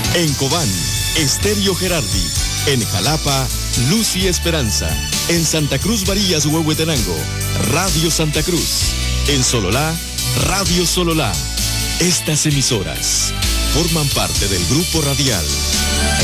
En Cobán, Estéreo Gerardi. En Jalapa, Luz y Esperanza. En Santa Cruz Barillas, Huehuetenango, Radio Santa Cruz. En Sololá, Radio Sololá. Estas emisoras forman parte del Grupo Radial